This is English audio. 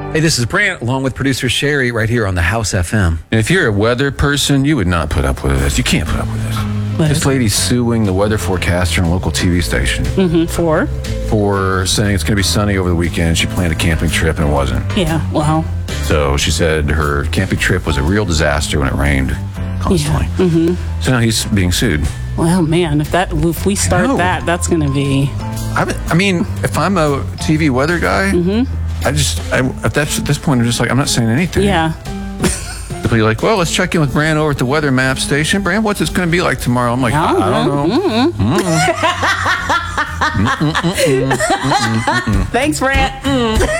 Hey, this is Brant, along with producer Sherry, right here on the House FM. And if you're a weather person, you would not put up with this. You can't put up with this. This lady's suing the weather forecaster on a local TV station. For saying it's going to be sunny over the weekend. She planned a camping trip and it wasn't. Yeah, well. So she said her camping trip was a real disaster when it rained constantly. Yeah. So now he's being sued. Well, man, if we start that's going to be... I mean, if I'm a TV weather guy, at this point, I'm just like, I'm not saying anything. Yeah. People are like, well, let's check in with Brant over at the weather map station. Brant, what's it going to be like tomorrow? I'm like, I don't know. Thanks, Brant.